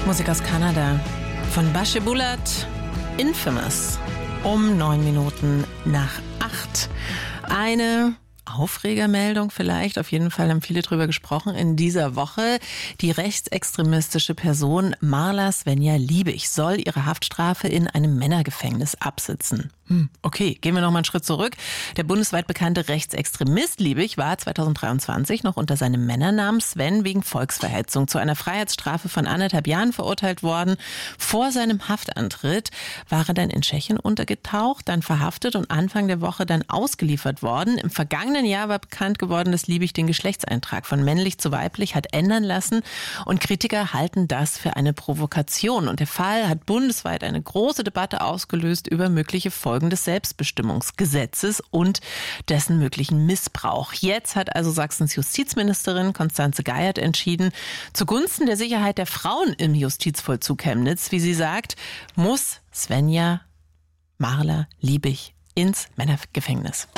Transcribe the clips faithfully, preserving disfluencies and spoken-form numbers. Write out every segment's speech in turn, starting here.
Musik aus Kanada von Bashe Bulat, Infamous, um neun Minuten nach acht. Eine Aufregermeldung vielleicht, auf jeden Fall haben viele drüber gesprochen in dieser Woche. Die rechtsextremistische Person Marla Svenja Liebig soll ihre Haftstrafe in einem Männergefängnis absitzen. Hm, okay, gehen wir noch mal einen Schritt zurück. Der bundesweit bekannte Rechtsextremist Liebig war zweitausenddreiundzwanzig noch unter seinem Männernamen Sven wegen Volksverhetzung zu einer Freiheitsstrafe von anderthalb Jahren verurteilt worden. Vor seinem Haftantritt war er dann in Tschechien untergetaucht, dann verhaftet und Anfang der Woche dann ausgeliefert worden. Im vergangenen Jahr war bekannt geworden, dass Liebig den Geschlechtseintrag von männlich zu weiblich hat ändern lassen und Kritiker halten das für eine Provokation. Und der Fall hat bundesweit eine große Debatte ausgelöst über mögliche Folgen des Selbstbestimmungsgesetzes und dessen möglichen Missbrauch. Jetzt hat also Sachsens Justizministerin Constanze Geiert entschieden, zugunsten der Sicherheit der Frauen im Justizvollzug Chemnitz, wie sie sagt, muss Svenja Marla Liebig ins Männergefängnis.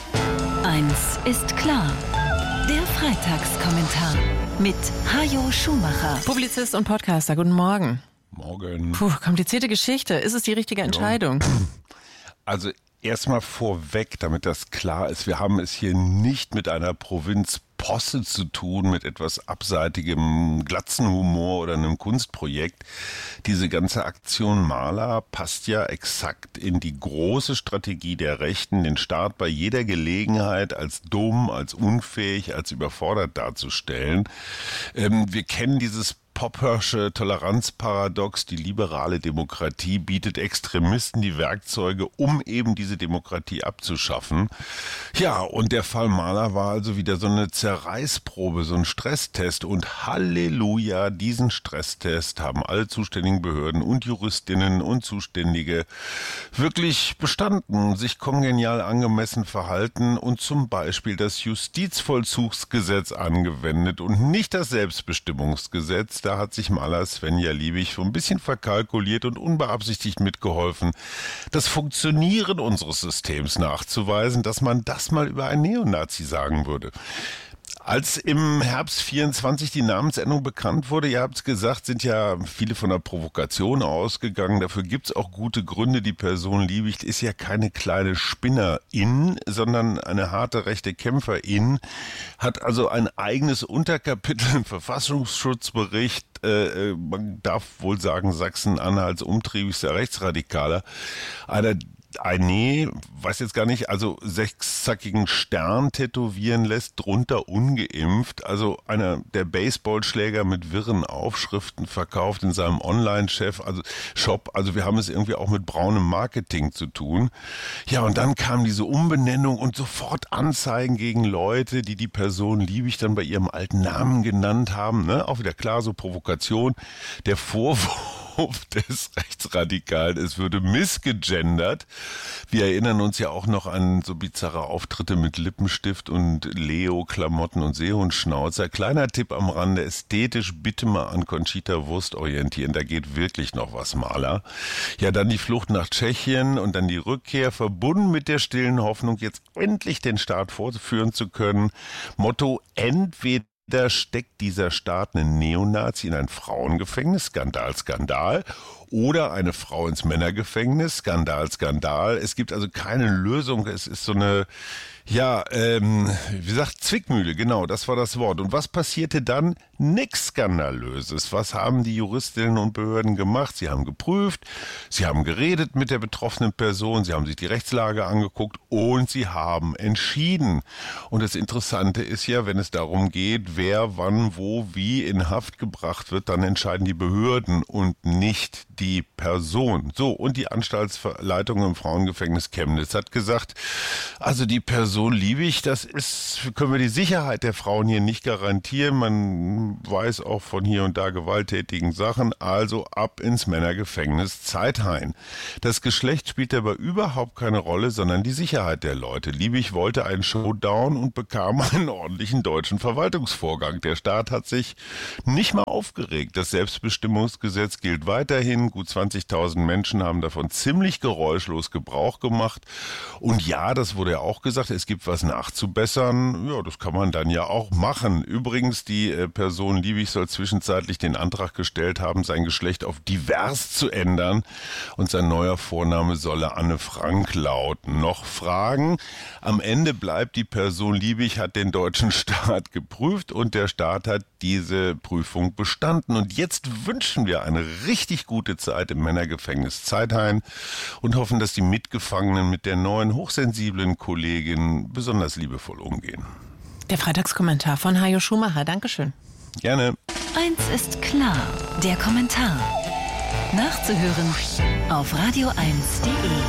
Eins ist klar. Der Freitagskommentar mit Hajo Schumacher. Publizist und Podcaster, guten Morgen. Morgen. Puh, komplizierte Geschichte. Ist es die richtige Entscheidung? Ja. Also erstmal vorweg, damit das klar ist, wir haben es hier nicht mit einer Provinzposse zu tun, mit etwas abseitigem Glatzenhumor oder einem Kunstprojekt. Diese ganze Aktion Marla passt ja exakt in die große Strategie der Rechten, den Staat bei jeder Gelegenheit als dumm, als unfähig, als überfordert darzustellen. Ähm, wir kennen dieses Poppersche Toleranzparadox, die liberale Demokratie bietet Extremisten die Werkzeuge, um eben diese Demokratie abzuschaffen. Ja, und der Fall Marla war also wieder so eine Zerreißprobe, so ein Stresstest. Und Halleluja, diesen Stresstest haben alle zuständigen Behörden und Juristinnen und Zuständige wirklich bestanden, sich kongenial angemessen verhalten und zum Beispiel das Justizvollzugsgesetz angewendet und nicht das Selbstbestimmungsgesetz. Da hat sich Marla Svenja Liebig so ein bisschen verkalkuliert und unbeabsichtigt mitgeholfen, das Funktionieren unseres Systems nachzuweisen, dass man das mal über einen Neonazi sagen würde. Als im Herbst vierundzwanzig die Namensänderung bekannt wurde, ihr habt es gesagt, sind ja viele von der Provokation ausgegangen. Dafür gibt es auch gute Gründe. Die Person Liebig ist ja keine kleine Spinnerin, sondern eine harte rechte Kämpferin, hat also ein eigenes Unterkapitel im Verfassungsschutzbericht. Äh, man darf wohl sagen, Sachsen-Anhalts umtriebigster Rechtsradikaler. Einer Ein, nee, weiß jetzt gar nicht, also sechszackigen Stern tätowieren lässt, drunter ungeimpft, also einer der Baseballschläger mit wirren Aufschriften verkauft in seinem Online-Chef, also Shop, also wir haben es irgendwie auch mit braunem Marketing zu tun. Ja, und dann kam diese Umbenennung und sofort Anzeigen gegen Leute, die die Person Liebig dann bei ihrem alten Namen genannt haben, ne? Auch wieder klar, so Provokation, der Vorwurf des Rechtsradikalen, es würde missgegendert. Wir erinnern uns ja auch noch an so bizarre Auftritte mit Lippenstift und Leo-Klamotten und Seehundschnauzer. Kleiner Tipp am Rande, ästhetisch bitte mal an Conchita Wurst orientieren, da geht wirklich noch was, Marla. Ja, dann die Flucht nach Tschechien und dann die Rückkehr, verbunden mit der stillen Hoffnung, jetzt endlich den Staat fortführen zu können. Motto, entweder Da steckt dieser Staat einen Neonazi in ein Frauengefängnis, Skandal, Skandal, oder eine Frau ins Männergefängnis, Skandal, Skandal. Es gibt also keine Lösung, es ist so eine, ja, ähm, wie gesagt, Zwickmühle, genau, das war das Wort. Und was passierte dann? Nix Skandalöses. Was haben die Juristinnen und Behörden gemacht? Sie haben geprüft, sie haben geredet mit der betroffenen Person, sie haben sich die Rechtslage angeguckt und sie haben entschieden. Und das Interessante ist ja, wenn es darum geht, wer, wann, wo, wie in Haft gebracht wird, dann entscheiden die Behörden und nicht die Person. So, und die Anstaltsleitung im Frauengefängnis Chemnitz hat gesagt, also die Person Liebig, das ist, können wir die Sicherheit der Frauen hier nicht garantieren. Man weiß auch von hier und da gewalttätigen Sachen, also ab ins Männergefängnis Zeithain. Das Geschlecht spielt dabei überhaupt keine Rolle, sondern die Sicherheit der Leute. Liebig wollte einen Showdown und bekam einen ordentlichen deutschen Verwaltungsvorgang. Der Staat hat sich nicht mal aufgeregt. Das Selbstbestimmungsgesetz gilt weiterhin. Gut zwanzigtausend Menschen haben davon ziemlich geräuschlos Gebrauch gemacht. Und ja, das wurde ja auch gesagt, es es gibt was nachzubessern, ja, das kann man dann ja auch machen. Übrigens, die äh, Person Liebig soll zwischenzeitlich den Antrag gestellt haben, sein Geschlecht auf divers zu ändern und sein neuer Vorname solle Anne Frank lauten. Noch Fragen? Am Ende bleibt, die Person Liebig hat den deutschen Staat geprüft und der Staat hat diese Prüfung bestanden. Und jetzt wünschen wir eine richtig gute Zeit im Männergefängnis Zeithain und hoffen, dass die Mitgefangenen mit der neuen hochsensiblen Kollegin besonders liebevoll umgehen. Der Freitagskommentar von Hajo Schumacher. Dankeschön. Gerne. Eins ist klar, der Kommentar. Nachzuhören auf radio eins punkt de.